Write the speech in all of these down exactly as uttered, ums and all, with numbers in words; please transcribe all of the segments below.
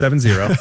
seven zero,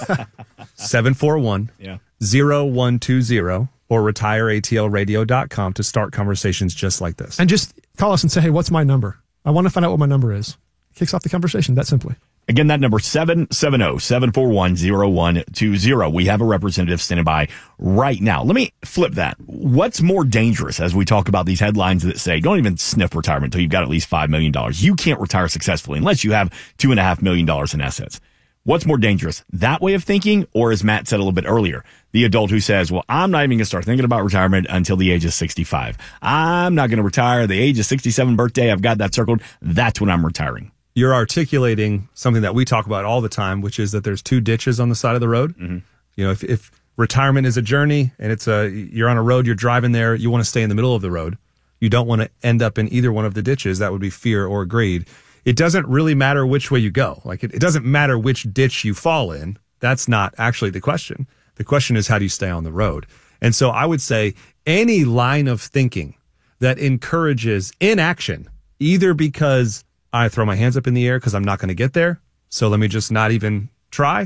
seven four one, zero one two zero or retire A T L radio dot com to start conversations just like this. And just call us and say, hey, what's my number? I want to find out what my number is. Kicks off the conversation that simply. Again, that number, seven seven zero, seven four one, zero one two zero. We have a representative standing by right now. Let me flip that. What's more dangerous as we talk about these headlines that say, don't even sniff retirement until you've got at least five million dollars. You can't retire successfully unless you have two point five million dollars in assets. What's more dangerous, that way of thinking, or as Matt said a little bit earlier, the adult who says, well, I'm not even going to start thinking about retirement until the age of sixty-five. I'm not going to retire. The age of sixty-seven birthday, I've got that circled. That's when I'm retiring. You're articulating something that we talk about all the time, which is that there's two ditches on the side of the road. Mm-hmm. You know, if, if retirement is a journey and it's a, you're on a road, you're driving there, you want to stay in the middle of the road. You don't want to end up in either one of the ditches. That would be fear or greed. It doesn't really matter which way you go. Like it, it doesn't matter which ditch you fall in. That's not actually the question. The question is, how do you stay on the road? And so I would say any line of thinking that encourages inaction, either because I throw my hands up in the air because I'm not going to get there, so let me just not even try,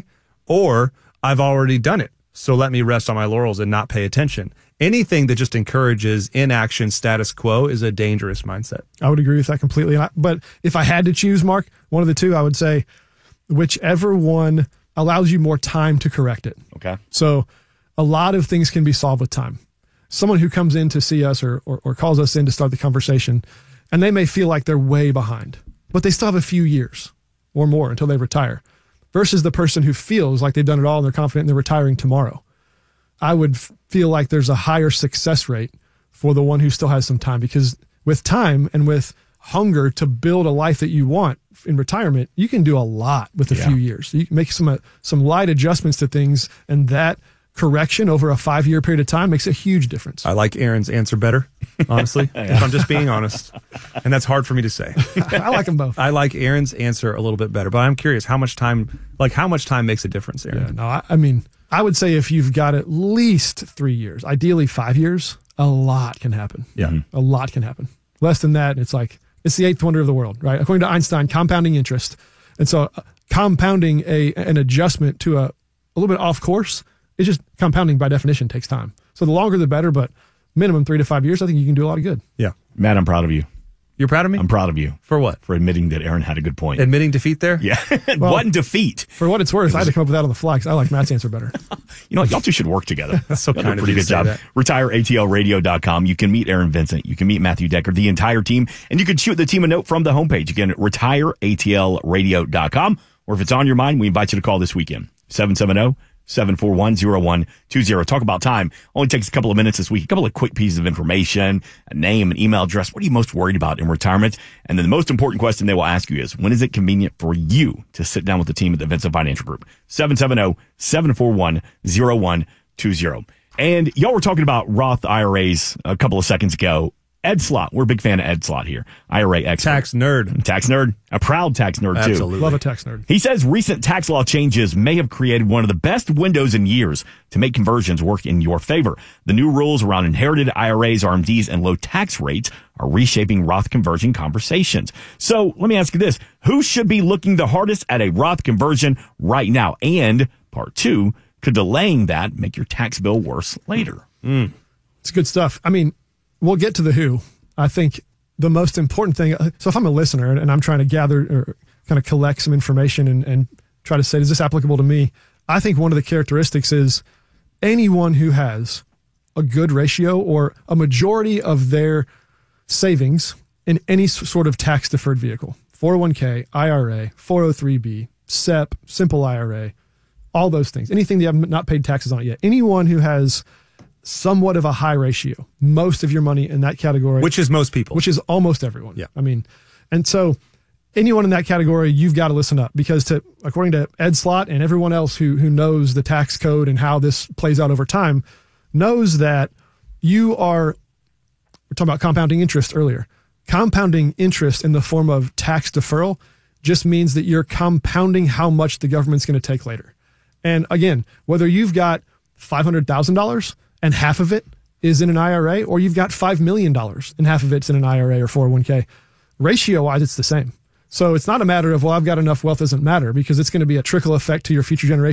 or I've already done it, so let me rest on my laurels and not pay attention. Anything that just encourages inaction, status quo, is a dangerous mindset. I would agree with that completely. But if I had to choose, Mark, one of the two, I would say whichever one allows you more time to correct it. Okay. So a lot of things can be solved with time. Someone who comes in to see us or, or, or calls us in to start the conversation, and they may feel like they're way behind, but they still have a few years or more until they retire, versus the person who feels like they've done it all and they're confident and they're retiring tomorrow. I would f- feel like there's a higher success rate for the one who still has some time, because with time and with hunger to build a life that you want in retirement, you can do a lot with a yeah. few years. You can make some uh, some light adjustments to things, and that correction over a five-year period of time makes a huge difference. I like Aaron's answer better, honestly, yeah. if I'm just being honest. And that's hard for me to say. I like them both. I like Aaron's answer a little bit better, but I'm curious how much time, like how much time makes a difference, Aaron? Yeah, no, I, I mean, I would say if you've got at least three years, ideally five years, a lot can happen. Yeah. A lot can happen. Less than that, it's like, it's the eighth wonder of the world, right? According to Einstein, compounding interest. And so uh, compounding a an adjustment to a, a little bit off course, it's just compounding by definition takes time. So the longer the better, but minimum three to five years, I think you can do a lot of good. Yeah. Matt, I'm proud of you. You're proud of me? I'm proud of you. For what? For admitting that Aaron had a good point. Admitting defeat there? Yeah. Well, what defeat? For what it's worth, it was, I had to come up with that on the fly because I like Matt's answer better. You know what? Y'all two should work together. That's so kind of pretty you good job. That. retire A T L radio dot com. You can meet Aaron Vincent. You can meet Matthew Decker, the entire team, and you can shoot the team a note from the homepage. Again, retire A T L radio dot com. Or if it's on your mind, we invite you to call this weekend. seven seven zero, seven four one, zero one two zero. Talk about time. Only takes a couple of minutes this week. A couple of quick pieces of information, a name, an email address. What are you most worried about in retirement? And then the most important question they will ask you is, when is it convenient for you to sit down with the team at the Vincent Financial Group? seven seven zero, seven four one, zero one two zero. And y'all were talking about Roth I R As a couple of seconds ago. Ed Slott. We're a big fan of Ed Slott here. I R A expert. Tax nerd. Tax nerd. A proud tax nerd, too. Absolutely. Love a tax nerd. He says recent tax law changes may have created one of the best windows in years to make conversions work in your favor. The new rules around inherited I R As, R M Ds, and low tax rates are reshaping Roth conversion conversations. So let me ask you this. Who should be looking the hardest at a Roth conversion right now? And part two, could delaying that make your tax bill worse later? Mm. It's good stuff. I mean, we'll get to the who. I think the most important thing, so if I'm a listener and I'm trying to gather or kind of collect some information and, and try to say, is this applicable to me? I think one of the characteristics is anyone who has a good ratio or a majority of their savings in any sort of tax deferred vehicle, four oh one k, I R A, four oh three b, S E P, simple I R A, all those things, anything that you have not paid taxes on yet, anyone who has somewhat of a high ratio, most of your money in that category. Which is most people. Which is almost everyone. Yeah. I mean, and so anyone in that category, you've got to listen up, because to, according to Ed Slott and everyone else who, who knows the tax code and how this plays out over time, knows that you are, we're talking about compounding interest earlier. Compounding interest in the form of tax deferral just means that you're compounding how much the government's going to take later. And again, whether you've got five hundred thousand dollars and half of it is in an I R A, or you've got five million dollars and half of it's in an I R A or four oh one k, ratio-wise, it's the same. So it's not a matter of, well, I've got enough wealth, doesn't matter, because it's going to be a trickle effect to your future generations.